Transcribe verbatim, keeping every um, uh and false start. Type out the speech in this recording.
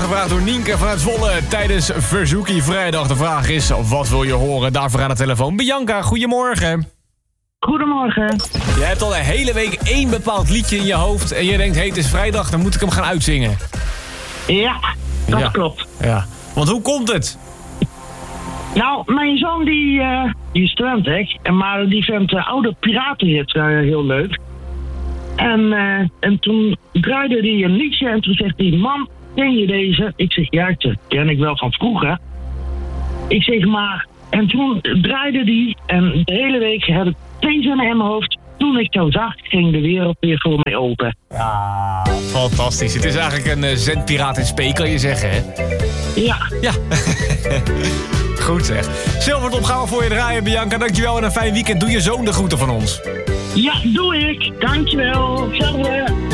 gevraagd door Nienke vanuit Zwolle tijdens Verzoekie Vrijdag. De vraag is, wat wil je horen? Daarvoor aan de telefoon Bianca, goedemorgen. Goedemorgen. Je hebt al een hele week één bepaald liedje in je hoofd en je denkt, hé, hey, het is vrijdag, dan moet ik hem gaan uitzingen. Ja, dat ja. klopt. Ja. Want hoe komt het? Nou, mijn zoon die, uh, die is twintig, maar die vindt uh, oude piratenhits uh, heel leuk. En, uh, en toen draaide hij een liedje en toen zegt hij, mam, ken je deze? Ik zeg, ja, dat ken ik wel van vroeger. Ik zeg maar, en toen draaide hij en de hele week heb ik twee zinnen in mijn hoofd. Toen ik jou zag, ging de wereld weer voor mij open. Ja, fantastisch. Het is eigenlijk een uh, zendpiraat in spe, kan je zeggen, hè? Ja. Ja. Goed zeg. Silvertop gaan we voor je draaien, Bianca. Dankjewel en een fijn weekend. Doe je zoon de groeten van ons. Ja, doe ik. Dankjewel. Hetzelfde.